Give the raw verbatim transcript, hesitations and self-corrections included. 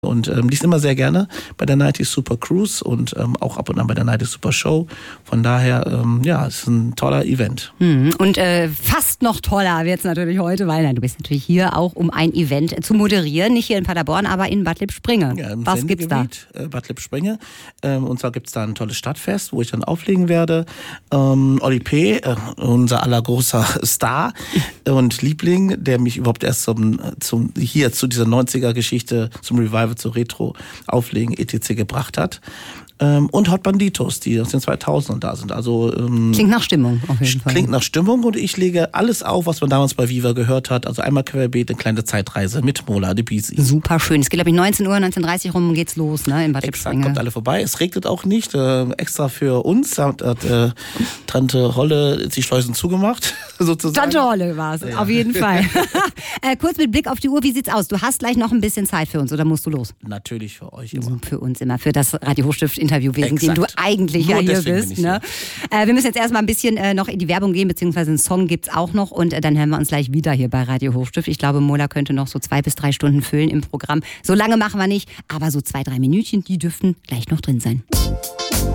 Und ähm, liest immer sehr gerne bei der neunzig Super Cruise und ähm, auch ab und an bei der neunzig Super Show. Von daher, ähm, ja, es ist ein toller Event. Mhm. Und äh, fast noch toller wird es natürlich heute, weil nein, du bist natürlich hier auch, um ein Event zu moderieren. Nicht hier in Paderborn, aber in Bad Lippspringe. Ja, im Was gibt's da? Äh, Bad Lippspringe. Ähm, und zwar gibt's da ein tolles Stadtfest, wo ich dann auflegen werde. Ähm, Oli P., äh, unser aller großer Star und Liebling, der mich überhaupt erst zum, zum hier zu dieser neunziger-Geschichte, zum Revival, zu Retro, Auflegen, et cetera gebracht hat. Ähm, und Hot Banditos, die aus den zweitausendern da sind. Also ähm, Klingt nach Stimmung auf jeden Fall. Klingt nach Stimmung und ich lege alles auf, was man damals bei Viva gehört hat. Also einmal querbeet, eine kleine Zeitreise mit Mola de Bisi. Super schön. Es geht, glaube ich, neunzehn Uhr, neunzehn Uhr dreißig rum geht's los, ne, in Bad Exakt, Lippspringe. kommt alle vorbei. Es regnet auch nicht. Äh, extra für uns hat, hat äh, Tante Holle die Schleusen zugemacht, sozusagen. Tante Holle war es, ja. Auf jeden Fall. äh, kurz mit Blick auf die Uhr, wie sieht's aus? Du hast gleich noch ein bisschen Zeit für uns, oder musst du los? Natürlich für euch immer. Für uns immer, für das Radio Hochstift-Interview, wegen Exakt. dem du eigentlich Nur ja hier deswegen bist. bin ich Ne? Äh, wir müssen jetzt erstmal ein bisschen äh, noch in die Werbung gehen, beziehungsweise einen Song gibt's auch noch und äh, dann hören wir uns gleich wieder hier bei Radio Hochstift. Ich glaube, Mola könnte noch so zwei bis drei Stunden füllen im Programm. So lange machen wir nicht, aber so zwei, drei Minütchen, die dürften gleich noch drin sein.